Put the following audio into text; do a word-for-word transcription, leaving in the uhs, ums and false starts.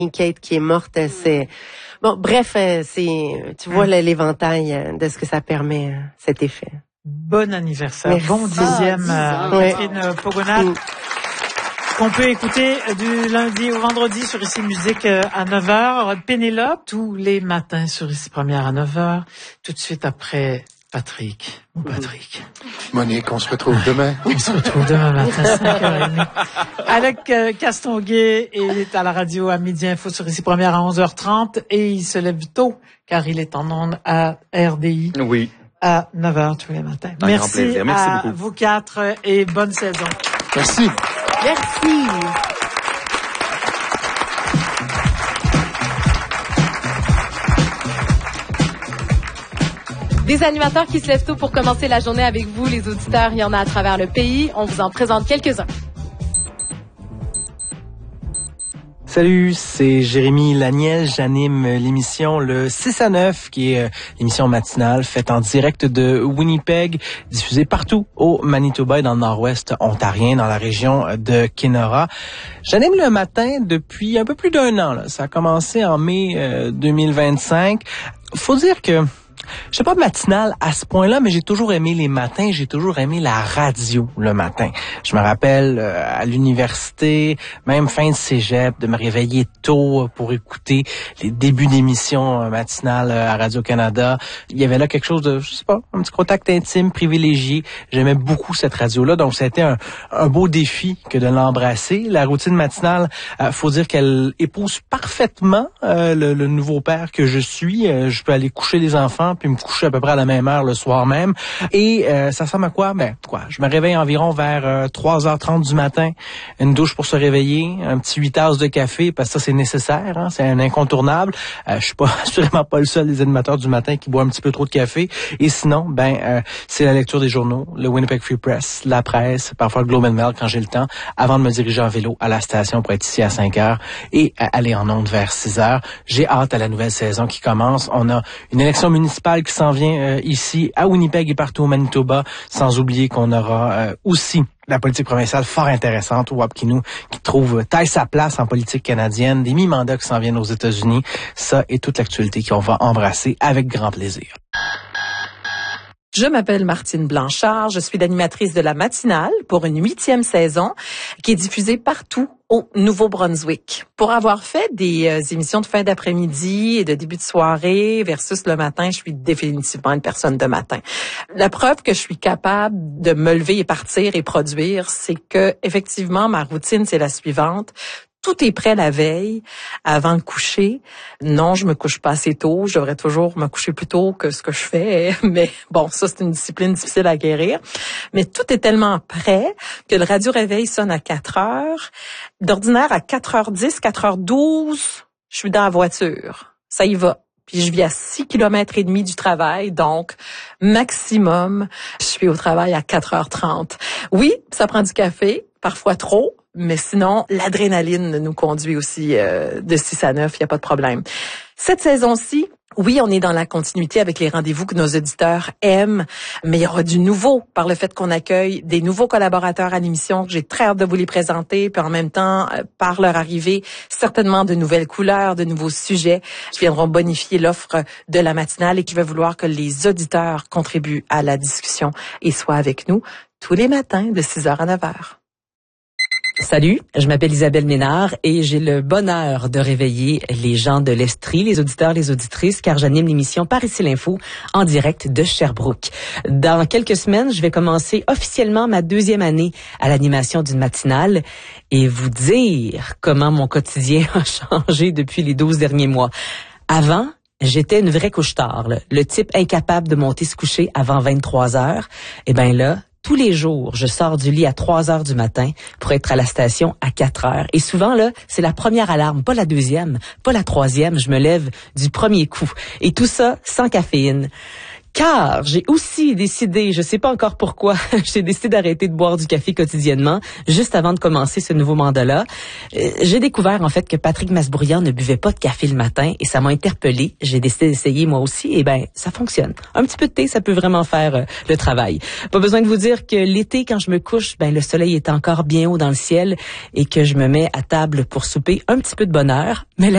Kate qui est morte, c'est... Bon, bref, c'est... Tu vois l'éventail de ce que ça permet, cet effet. Bon anniversaire. Merci. Bon dixième, ah, euh, ouais. Catherine Pogonat. Mm. Qu'on peut écouter du lundi au vendredi sur Ici Musique à neuf heures. Pénélope, tous les matins sur Ici Première à neuf heures. Tout de suite après Patrick. Ou Patrick. Monique, on se retrouve demain. On se retrouve demain matin, cinq heures trente. Avec euh, Castonguay est à la radio à Midi Info sur Ici Première à onze heures trente. Et il se lève tôt, car il est en ondes à R D I. Oui. À neuf heures tous les matins. Un Merci, grand plaisir. Merci à beaucoup. vous quatre et bonne saison. Merci. Merci. Des animateurs qui se lèvent tôt pour commencer la journée avec vous, les auditeurs. Il y en a à travers le pays. On vous en présente quelques-uns. Salut, c'est Jérémy Laniel. J'anime l'émission le six à neuf, qui est l'émission matinale faite en direct de Winnipeg, diffusée partout au Manitoba et dans le nord-ouest ontarien, dans la région de Kenora. J'anime le matin depuis un peu plus d'un an. Là. Ça a commencé en mai euh, deux mille vingt-cinq. Faut dire que je sais pas matinal à ce point-là, mais j'ai toujours aimé les matins, j'ai toujours aimé la radio le matin. Je me rappelle euh, à l'université, même fin de cégep, de me réveiller tôt pour écouter les débuts d'émissions matinales à Radio-Canada. Il y avait là quelque chose de, je sais pas, un petit contact intime, privilégié. J'aimais beaucoup cette radio-là, donc ça a été un, un beau défi que de l'embrasser. La routine matinale, euh, faut dire qu'elle épouse parfaitement euh, le, le nouveau père que je suis. Euh, je peux aller coucher les enfants puis me coucher à peu près à la même heure le soir même. Et euh, ça ressemble à quoi? Ben, quoi? Je me réveille environ vers euh, trois heures trente du matin, une douche pour se réveiller, un petit huit tasses de café, parce que ça, c'est nécessaire, hein, c'est un incontournable. Euh, je suis pas assurément pas le seul des animateurs du matin qui boit un petit peu trop de café. Et sinon, ben, euh, c'est la lecture des journaux, le Winnipeg Free Press, la presse, parfois le Globe and Mail quand j'ai le temps, avant de me diriger en vélo à la station pour être ici à cinq heures et à aller en ondes vers six heures. J'ai hâte à la nouvelle saison qui commence. On a une élection municipale qui s'en vient euh, ici à Winnipeg et partout au Manitoba, sans oublier qu'on aura euh, aussi la politique provinciale fort intéressante, Wapkinou, qui trouve taille sa place en politique canadienne, des mi-mandats qui s'en viennent aux États-Unis. Ça et toute l'actualité qu'on va embrasser avec grand plaisir. Je m'appelle Martine Blanchard, je suis l'animatrice de la matinale pour une huitième saison qui est diffusée partout au Nouveau-Brunswick. Pour avoir fait des euh, émissions de fin d'après-midi et de début de soirée versus le matin, je suis définitivement une personne de matin. La preuve que je suis capable de me lever et partir et produire, c'est que effectivement ma routine c'est la suivante. Tout est prêt la veille, avant le coucher. Non, je me couche pas assez tôt. Je devrais toujours me coucher plus tôt que ce que je fais. Mais bon, ça, c'est une discipline difficile à guérir. Mais tout est tellement prêt que le radio-réveil sonne à quatre heures. D'ordinaire, à quatre heures dix, quatre heures douze, je suis dans la voiture. Ça y va. Puis je vis à six kilomètres et demi du travail, donc maximum, je suis au travail à quatre heures trente. Oui, ça prend du café, parfois trop, mais sinon, l'adrénaline nous conduit aussi euh, de six à neuf, il n'y a pas de problème. Cette saison-ci, oui, on est dans la continuité avec les rendez-vous que nos auditeurs aiment, mais il y aura du nouveau par le fait qu'on accueille des nouveaux collaborateurs à l'émission. J'ai très hâte de vous les présenter, puis en même temps, par leur arrivée, certainement de nouvelles couleurs, de nouveaux sujets qui viendront bonifier l'offre de la matinale et qui va vouloir que les auditeurs contribuent à la discussion et soient avec nous tous les matins de six heures à neuf heures. Salut, je m'appelle Isabelle Ménard et j'ai le bonheur de réveiller les gens de l'Estrie, les auditeurs, les auditrices, car j'anime l'émission Par ici l'info en direct de Sherbrooke. Dans quelques semaines, je vais commencer officiellement ma deuxième année à l'animation d'une matinale et vous dire comment mon quotidien a changé depuis les douze derniers mois. Avant, j'étais une vraie couche-tard, là, le type incapable de monter se coucher avant vingt-trois heures. Et ben là, tous les jours, je sors du lit à trois heures du matin pour être à la station à quatre heures. Et souvent, là, c'est la première alarme, pas la deuxième, pas la troisième. Je me lève du premier coup. Et tout ça sans caféine. Car j'ai aussi décidé, je sais pas encore pourquoi, j'ai décidé d'arrêter de boire du café quotidiennement, juste avant de commencer ce nouveau mandat-là. Euh, j'ai découvert en fait que Patrick Masbourian ne buvait pas de café le matin et ça m'a interpellée. J'ai décidé d'essayer moi aussi et ben ça fonctionne. Un petit peu de thé, ça peut vraiment faire euh, le travail. Pas besoin de vous dire que l'été, quand je me couche, ben le soleil est encore bien haut dans le ciel et que je me mets à table pour souper un petit peu de bonheur. Mais la